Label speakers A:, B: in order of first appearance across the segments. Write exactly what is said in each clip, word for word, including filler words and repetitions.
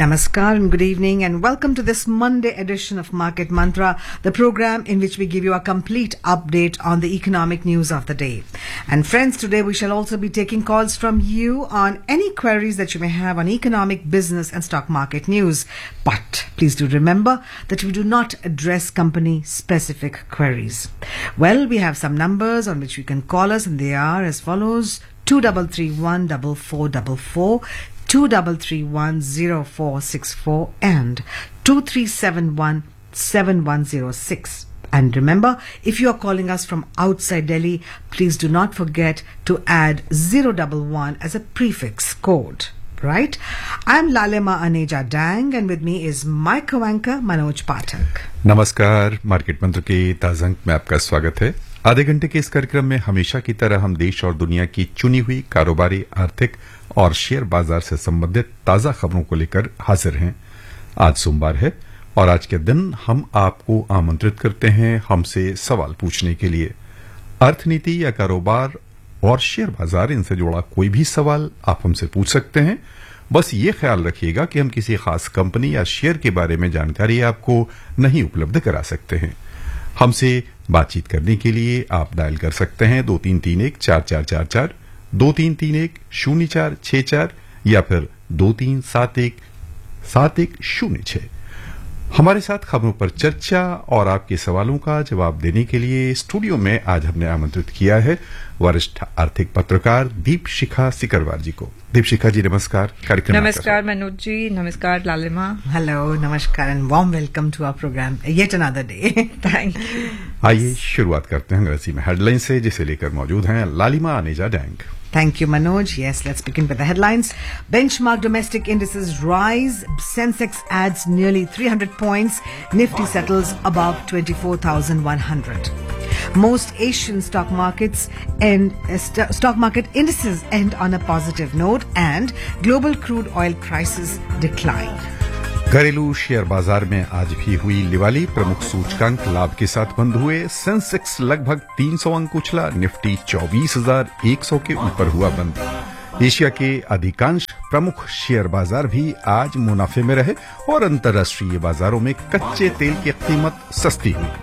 A: Namaskar and good evening and welcome to this Monday edition of Market Mantra, the program in which we give you a complete update on the economic news of the day. And friends, today we shall also be taking calls from you on any queries that you may have on economic, business and stock market news. But please do remember that we do not address company specific queries. Well, we have some numbers on which you can call us and they are as follows: two three three one four four four four, two three three one zero four six four and two three seven one seven one zero six. And remember, if you are calling us from outside Delhi, please do not forget to add zero one one as a prefix code. Right? I'm Lalima Aneja Dang and with me is my co-anchor Manoj Pathak.
B: नमस्कार, market मंत्र के ताज़ा अंक में आपका स्वागत है। आधे घंटे के इस कार्यक्रम में हमेशा की तरह हम देश और दुनिया की चुनी हुई कारोबारी, आर्थिक और शेयर बाजार से संबंधित ताजा खबरों को लेकर हाजिर हैं। आज सोमवार है और आज के दिन हम आपको आमंत्रित करते हैं हमसे सवाल पूछने के लिए। अर्थनीति या कारोबार और शेयर बाजार, इनसे जुड़ा कोई भी सवाल आप हमसे पूछ सकते हैं। बस ये ख्याल रखिएगा कि हम किसी खास कंपनी या शेयर के बारे में जानकारी आपको नहीं उपलब्ध करा सकते हैं। हमसे बातचीत करने के लिए आप डायल कर सकते हैं दो तीन तीन एक चार चार चार चार, दो तीन तीन एक शून्य चार छह चार या फिर दो तीन सात एक सात एक शून्य छह। हमारे साथ खबरों पर चर्चा और आपके सवालों का जवाब देने के लिए स्टूडियो में आज हमने आमंत्रित किया है वरिष्ठ आर्थिक पत्रकार दीपशिखा सिकरवार जी को। दीपशिखा जी नमस्कार। कार्यक्रम
C: नमस्कार मनोज जी, नमस्कार लालिमा।
A: Hello, namaskar and warm welcome to our program yet another day.
C: Thank you.
B: आइए शुरुआत करते हैं अंग्रेजी में हेडलाइन से, जिसे लेकर मौजूद हैं लालिमा Aneja dang.
A: Thank you, Manoj. Yes, let's begin with the headlines. Benchmark domestic indices rise. Sensex adds nearly three hundred points. Nifty settles above twenty-four thousand one hundred. Most Asian stock markets end, uh, st- stock market indices end on a positive note and global crude oil prices decline.
B: घरेलू share बाजार में आज भी हुई लिवाली। प्रमुख सूचकांक लाभ के साथ बंद हुए। सेंसेक्स लगभग तीन सौ अंक उछला। निफ्टी चौबीस हजार एक सौ के ऊपर हुआ बंद। एशिया के अधिकांश प्रमुख शेयर बाजार भी आज मुनाफे में रहे और अंतर्राष्ट्रीय बाजारों में कच्चे तेल की कीमत सस्ती हुई।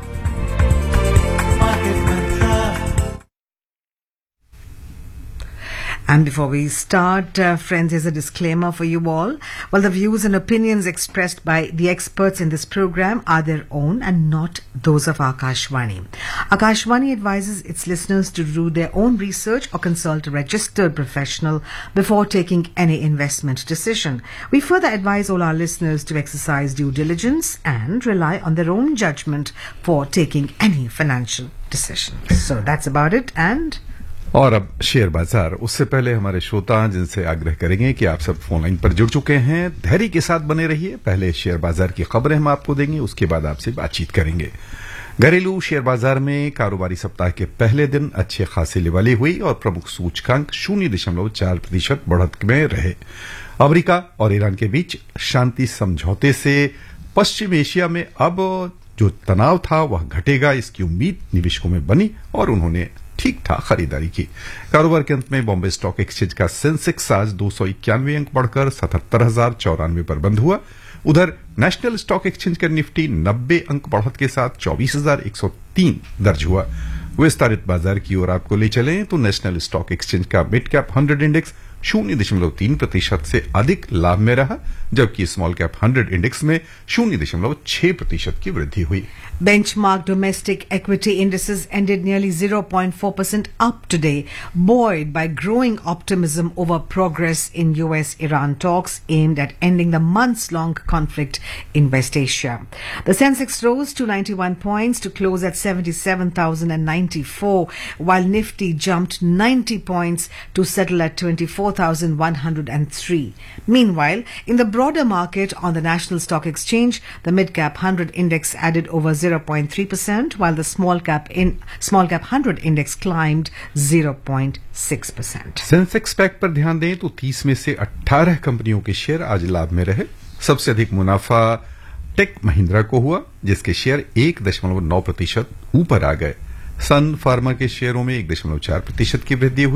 A: And before we start, uh, friends, here's a disclaimer for you all. While the views and opinions expressed by the experts in this program are their own and not those of Akashvani. Akashvani advises its listeners to do their own research or consult a registered professional before taking any investment decision. We further advise all our listeners to exercise due diligence and rely on their own judgment for taking any financial decision. So that's about it. And
B: और अब share बाजार। उससे पहले हमारे श्रोता जिनसे आग्रह करेंगे कि आप सब फोन लाइन पर जुड़ चुके हैं, धैर्य के साथ बने रहिए। पहले शेयर बाजार की खबरें हम आपको देंगे, उसके बाद आपसे बातचीत करेंगे। घरेलू शेयर बाजार में कारोबारी सप्ताह के पहले दिन अच्छे खासी लिवाली हुई और प्रमुख सूचकांक शून्य दशमलव चार प्रतिशत बढ़त में रहे। अमेरिका और ईरान के बीच शांति समझौते से पश्चिम एशिया में अब जो तनाव था वह घटेगा, इसकी उम्मीद निवेशकों में बनी और उन्होंने ठीक ठाक खरीदारी की। कारोबार के अंत में बॉम्बे स्टॉक एक्सचेंज का सेंसेक्स आज दो सौ इक्यानवे अंक बढ़कर सतहत्तर हजार चौरानवे पर बंद हुआ। उधर नेशनल स्टॉक एक्सचेंज का निफ्टी नब्बे अंक बढ़त के साथ चौबीस हजार एक सौ तीन दर्ज हुआ। विस्तारित बाजार की ओर आपको ले चलें तो नेशनल स्टॉक एक्सचेंज का मिड कैप हंड्रेड इंडेक्स शून्य दशमलव तीन प्रतिशत से अधिक लाभ में रहा, जबकि स्मॉल कैप हंड्रेड इंडेक्स में शून्य दशमलव छह प्रतिशत की वृद्धि हुई।
A: Benchmark domestic equity indices ended nearly zero point four percent up today, buoyed by growing optimism over progress in U S Iran talks aimed at ending the months-long conflict in West Asia. The Sensex rose to ninety-one points to close at seventy-seven thousand ninety-four, while Nifty jumped ninety points to settle at twenty-four thousand one hundred three. Meanwhile, in the broader market on the National Stock Exchange, the mid-cap one hundred index added over zero point three percent, while the small cap in small cap one hundred index climbed zero point six percent.
B: Sensex pack पर ध्यान दें तो तीस में से अठारह कंपनियों के शेयर आज लाभ में रहे। सबसे अधिक मुनाफा टेक महिंद्रा को हुआ, जिसके शेयर एक दशमलव नौ प्रतिशत ऊपर आ गए। सन फार्मा के शेयरों में एक दशमलव चार प्रतिशत की वृद्धि हुई।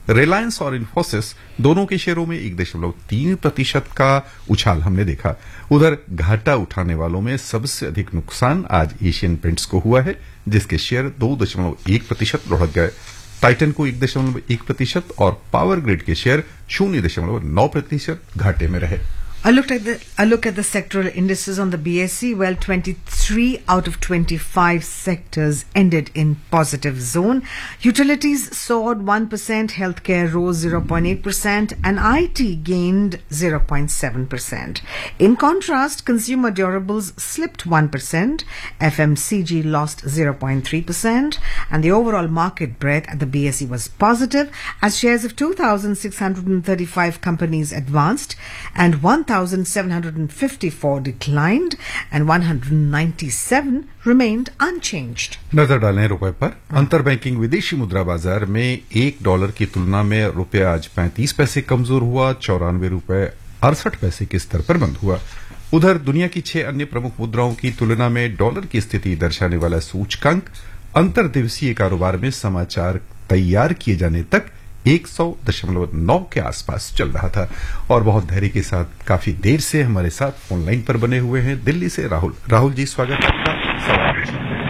B: रिलायंस और इन्फोसिस दोनों के शेयरों में एक दशमलव तीन प्रतिशत का उछाल हमने देखा। उधर घाटा उठाने वालों में सबसे अधिक नुकसान आज एशियन पेंट्स को हुआ है, जिसके शेयर दो दशमलव एक प्रतिशत लुढ़क गए। टाइटन को एक दशमलव एक प्रतिशत और पावर ग्रिड के शेयर शून्य दशमलव नौ प्रतिशत घाटे में रहे।
A: I looked at the I look at the sectoral indices on the B S E. Well, twenty-three out of twenty-five sectors ended in positive zone. Utilities soared one percent, healthcare rose zero point eight percent, and I T gained zero point seven percent. In contrast, consumer durables slipped one percent, F M C G lost zero point three percent, and the overall market breadth at the B S E was positive as shares of two thousand six hundred thirty-five companies advanced and one thousand seven hundred fifty-four declined and one hundred ninety-seven remained unchanged.
B: नजर डालें रुपए पर। अंतर banking विदेशी मुद्रा बाजार में एक डॉलर की तुलना में रुपया आज पैंतीस पैसे कमजोर हुआ, चौरानवे रुपए अड़सठ पैसे के स्तर पर बंद हुआ। उधर दुनिया की छह अन्य प्रमुख मुद्राओं की तुलना में डॉलर की स्थिति दर्शाने वाला सूचकांक अंतर दिवसीय कारोबार में समाचार तैयार किए जाने तक एक सौ दशमलव नौ के आसपास चल रहा था। और बहुत धैर्य के साथ काफी देर से हमारे साथ फोन लाइन पर बने हुए हैं दिल्ली से राहुल। राहुल जी, स्वागत है आपका। सवाल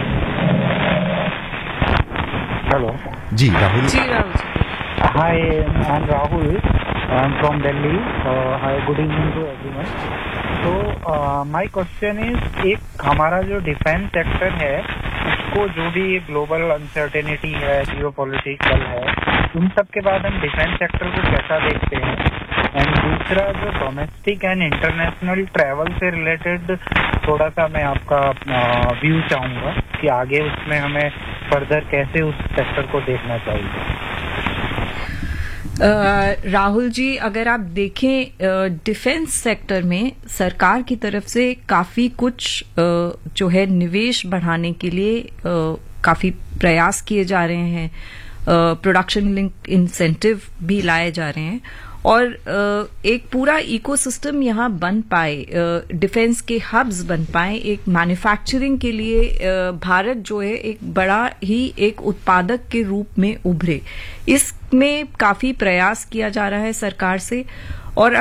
D: hello
B: ji Rahul.
C: Ji Rahul ji.
D: Hi, I am Rahul, I am from Delhi. Hi, good evening to everyone. तो माय क्वेश्चन इज, एक हमारा जो डिफेंस सेक्टर है उसको जो भी ग्लोबल अनसर्टेनिटी है, जियोपॉलिटिकल है, उन सब के बाद हम डिफेंस सेक्टर को कैसा देखते हैं? एंड दूसरा, जो डोमेस्टिक एंड इंटरनेशनल ट्रैवल से रिलेटेड थोड़ा सा मैं आपका व्यू चाहूंगा कि आगे उसमें हमें फर्दर कैसे उस सेक्टर को देखना चाहिए।
C: Uh, राहुल जी, अगर आप देखें डिफेंस सेक्टर में सरकार की तरफ से काफी कुछ uh, जो है निवेश बढ़ाने के लिए uh, काफी प्रयास किए जा रहे हैं। प्रोडक्शन लिंक इंसेंटिव भी लाए जा रहे हैं और uh, एक पूरा इकोसिस्टम यहाँ बन पाए, डिफेंस के हब्स बन पाए, एक मैन्युफैक्चरिंग के लिए uh, भारत जो है एक बड़ा ही एक उत्पादक के रूप में उभरे। इसमें काफी प्रयास किया जा रहा है सरकार से। और